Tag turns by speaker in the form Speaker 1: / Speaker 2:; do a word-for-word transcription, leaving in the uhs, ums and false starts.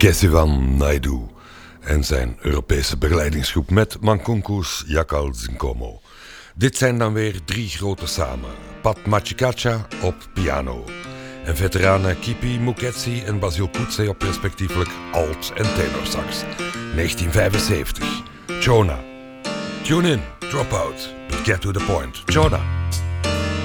Speaker 1: Kesivan Naidoo en zijn Europese begeleidingsgroep met Mankunku's Yakal Zinkomo. Dit zijn dan weer drie grote samen. Pat Machikacha op piano en veteranen Kipi Muketsi en Basil Koetse op respectievelijk alt- en tenorsax. negentien vijfenzeventig. Jonah. Tune in, drop out, but get to the point. Jonah.